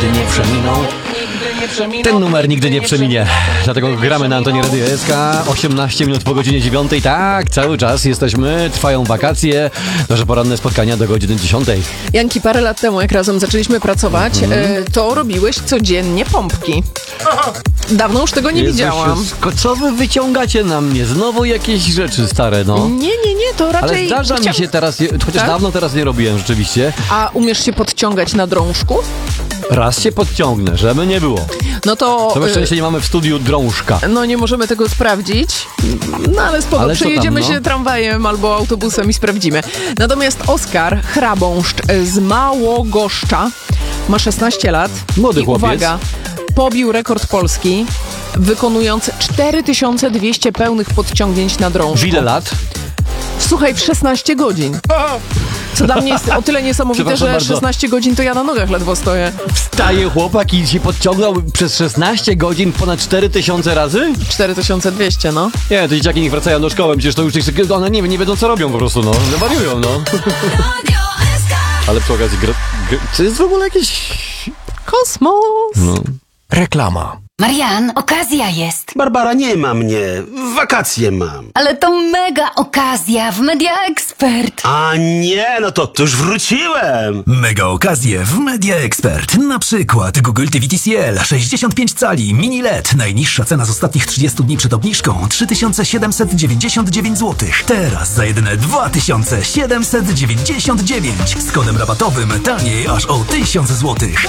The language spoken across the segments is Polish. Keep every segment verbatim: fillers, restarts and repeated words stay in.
nigdy nie przeminą. Ten numer nigdy nie przeminie. Dlatego gramy na Antenie Radio S K. osiemnaście minut po godzinie dziewiątej. Tak, cały czas jesteśmy, trwają wakacje. Nasze poranne spotkania do godziny dziesiątej. Janki, parę lat temu, jak razem zaczęliśmy pracować, mm. to robiłeś codziennie pompki. Dawno już tego nie Jezus, widziałam. Co wy wyciągacie na mnie? Znowu jakieś rzeczy stare, no. Nie, nie, nie, to raczej... Ale zdarza Chciał... mi się teraz, chociaż tak? dawno teraz nie robiłem rzeczywiście. A umiesz się podciągać na drążku? Raz się podciągnę, żeby nie było. No to... Całe szczęście nie mamy w studiu drążka. No nie możemy tego sprawdzić, no ale spoko, Ale przejedziemy tam, no? się tramwajem albo autobusem i sprawdzimy. Natomiast Oskar Hrabąszcz z Małogoszcza ma szesnaście lat. Młody i chłopiec. Uwaga, pobił rekord Polski, wykonując cztery tysiące dwieście pełnych podciągnięć na drążku. W ile lat? Słuchaj, w szesnaście godzin. Co dla mnie jest o tyle niesamowite, że bardzo. szesnaście godzin to ja na nogach ledwo stoję. Wstaje chłopak i się podciągnął przez szesnaście godzin ponad cztery tysiące razy? cztery tysiące dwieście, no. Nie, te dzieciaki niech wracają do szkoły, przecież to już one nie, nie wiedzą co robią po prostu, no. Wariują, no. Ale przy okazji, gra, gra, czy jest w ogóle jakieś... Kosmos! No. Reklama. Marian, okazja jest. Barbara, nie ma mnie. Wakacje mam. Ale to mega okazja w Media Expert. A nie, no to, to już wróciłem. Mega okazje w Media Expert. Na przykład Google T V T C L sześćdziesiąt pięć cali mini L E D. Najniższa cena z ostatnich trzydziestu dni przed obniżką trzy tysiące siedemset dziewięćdziesiąt dziewięć złotych. Teraz za jedyne dwa tysiące siedemset dziewięćdziesiąt dziewięć. Z kodem rabatowym taniej aż o tysiąc złotych.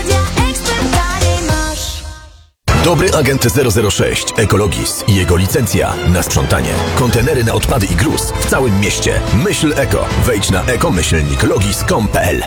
Dobry agent zero zero sześć Ekologis i jego licencja na sprzątanie. Kontenery na odpady i gruz w całym mieście. Myśl eko. Wejdź na ekomyślnik logis kropka com kropka p l.